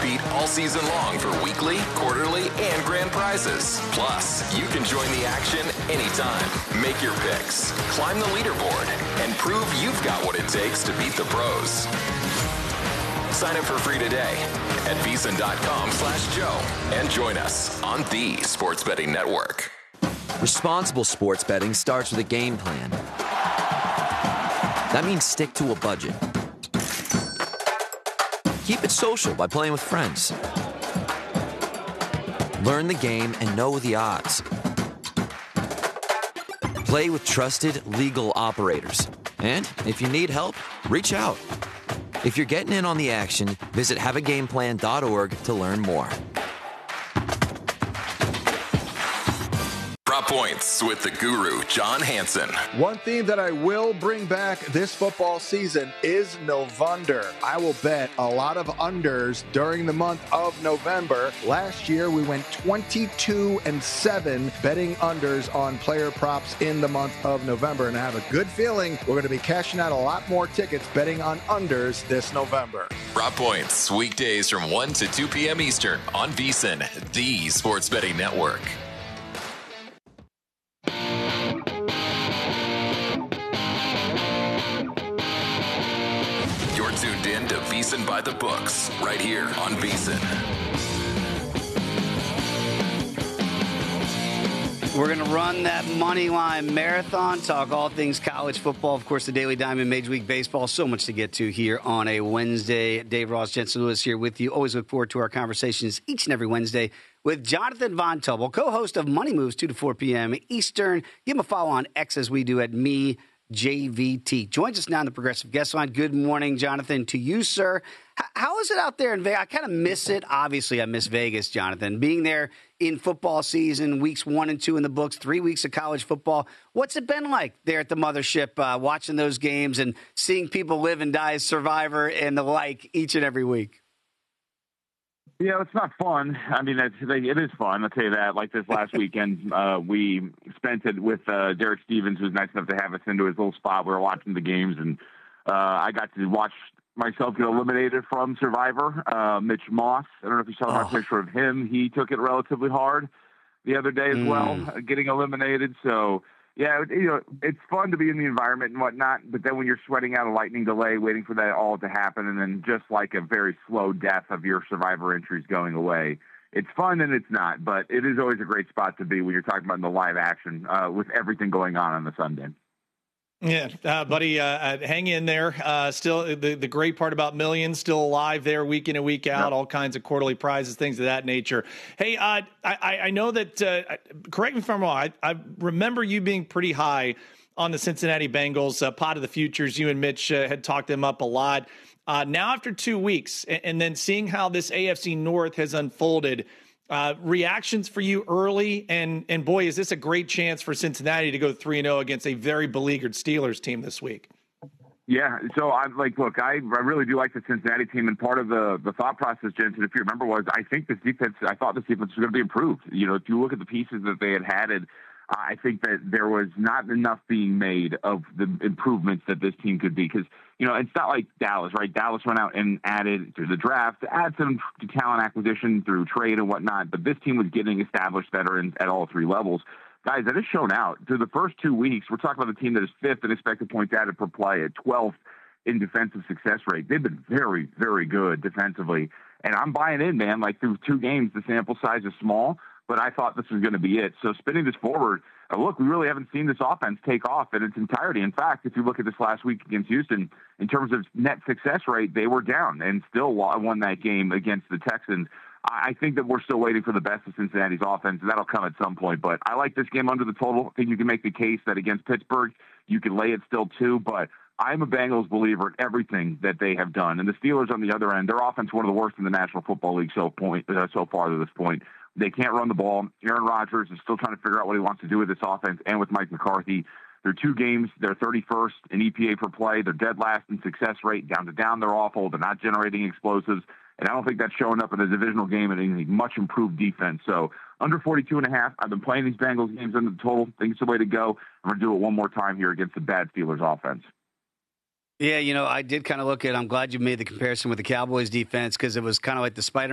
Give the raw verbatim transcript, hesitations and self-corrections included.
repeat all season long for weekly, quarterly, and grand prizes. Plus, you can join the action anytime. Make your picks, climb the leaderboard, and prove you've got what it takes to beat the pros. Sign up for free today at VSiN.com slash Joe and join us on the Sports Betting Network. Responsible sports betting starts with a game plan. That means stick to a budget. Keep it social by playing with friends. Learn the game and know the odds. Play with trusted, legal operators. And if you need help, reach out. If you're getting in on the action, visit have a game plan dot org to learn more. Prop Points with the guru, John Hansen. One theme that I will bring back this football season is November. I will bet a lot of unders during the month of November. Last year, we went twenty-two and seven betting unders on player props in the month of November. And I have a good feeling we're going to be cashing out a lot more tickets betting on unders this November. Prop Points, weekdays from one to two p.m. Eastern on VSiN, the Sports Betting Network. Tuned in to VSiN by the Books, right here on VSiN. We're going to run that money line marathon, talk all things college football, of course, the Daily Diamond, Major League Baseball. So much to get to here on a Wednesday. Dave Ross, Jensen Lewis here with you. Always look forward to our conversations each and every Wednesday with Jonathan Von Tobel, co-host of Money Moves, two to four p.m. Eastern. Give him a follow on X as we do at me. J V T joins us now in the Progressive Guest Line. Good morning, Jonathan, to you, sir. H- how is it out there in Vegas? I kind of miss it. Obviously, I miss Vegas, Jonathan. Being there in football season, weeks one and two in the books, three weeks of college football. What's it been like there at the mothership, uh, watching those games and seeing people live and die as Survivor and the like each and every week? Yeah, it's not fun. I mean, it's, it is fun. I'll tell you that. Like this last weekend, uh, we spent it with uh, Derek Stevens, who was nice enough to have us into his little spot. We were watching the games, and uh, I got to watch myself get eliminated from Survivor. Uh, Mitch Moss, I don't know if you saw Oh. my picture of him. He took it relatively hard the other day as Mm. well, uh, getting eliminated. So, yeah, it, you know, it's fun to be in the environment and whatnot, but then when you're sweating out a lightning delay, waiting for that all to happen, and then just like a very slow death of your Survivor entries going away, it's fun and it's not, but it is always a great spot to be when you're talking about in the live action uh, with everything going on on the Sunday. Yeah, uh, buddy, uh, hang in there. Uh, still, the, the great part about Millions, still alive there week in and week out, yep. All kinds of quarterly prizes, things of that nature. Hey, uh, I, I know that, uh, correct me if I'm wrong, I, I remember you being pretty high on the Cincinnati Bengals, uh, pot of the futures. You and Mitch uh, had talked them up a lot. Uh, now after two weeks, and, and then seeing how this A F C North has unfolded, Uh, reactions for you early, and and boy, is this a great chance for Cincinnati to go three and zero against a very beleaguered Steelers team this week. Yeah, so I'm like, look, I, I really do like the Cincinnati team, and part of the the thought process, Jensen, if you remember, was I think this defense, I thought this defense was going to be improved. You know, if you look at the pieces that they had added, I think that there was not enough being made of the improvements that this team could be, because, you know, it's not like Dallas, right? Dallas went out and added through the draft, to add some talent acquisition through trade and whatnot, but this team was getting established veterans at all three levels. Guys, that has shown out. Through the first two weeks, we're talking about a team that is fifth in expected points added per play, at twelfth in defensive success rate. They've been very, very good defensively, and I'm buying in, man. Like, through two games, the sample size is small, but I thought this was going to be it. So spinning this forward, uh, look, we really haven't seen this offense take off in its entirety. In fact, if you look at this last week against Houston, in terms of net success rate, they were down and still won that game against the Texans. I think that we're still waiting for the best of Cincinnati's offense, and that'll come at some point. But I like this game under the total. I think you can make the case that against Pittsburgh, you can lay it still too. But I'm a Bengals believer in everything that they have done. And the Steelers on the other end, their offense one of the worst in the National Football League so point uh, so far to this point. They can't run the ball. Aaron Rodgers is still trying to figure out what he wants to do with this offense and with Mike McCarthy. They're two games. They're thirty-first in E P A per play. They're dead last in success rate. Down to down, they're awful. They're not generating explosives. And I don't think that's showing up in a divisional game and a much improved defense. So under forty-two and a half, I've been playing these Bengals games under the total. I think it's the way to go. I'm going to do it one more time here against the bad Steelers offense. Yeah, you know, I did kind of look at, I'm glad you made the comparison with the Cowboys defense, because it was kind of like the Spider